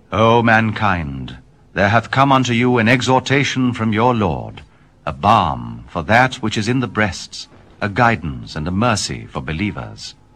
O mankind, there hath come unto you an exhortation from your Lord, a balm for that which is in the breasts, a guidance and a mercy for believers.